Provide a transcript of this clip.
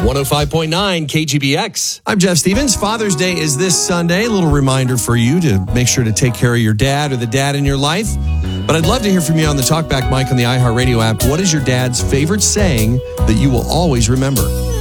105.9 KGBX. I'm Jeff Stevens. Father's Day is this Sunday. A little reminder for you to make sure to take care of your dad or the dad in your life. But I'd love to hear from you on the Talkback mic on the iHeartRadio app. What is your dad's favorite saying that you will always remember?